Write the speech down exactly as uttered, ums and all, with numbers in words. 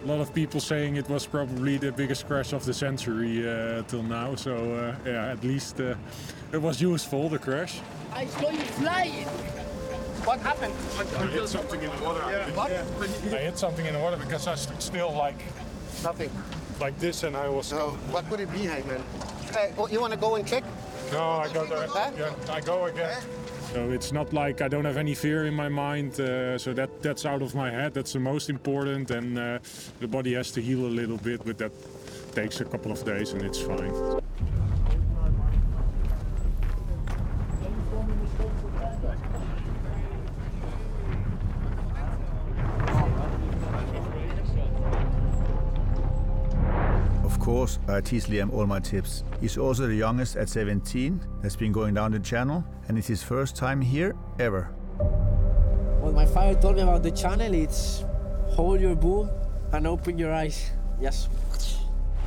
A lot of people saying it was probably the biggest crash of the century uh, till now. So uh, yeah, at least uh, it was useful, the crash. I saw you flying. What happened? I hit something in the water. Yeah. What? I hit something in the water because I stood still like Nothing. like this, and I was. So what could it be, Heyman? Uh, you want to go and check? No, I go there. Huh? Yeah, I go again. So it's not like I don't have any fear in my mind. Uh, so that that's out of my head. That's the most important, and uh, the body has to heal a little bit, but that takes a couple of days, and it's fine. Of course, I teach Liam all my tips. He's also the youngest at seventeen that's been going down the channel, and it's his first time here ever. What my father told me about the channel, it's hold your bull and open your eyes. Yes.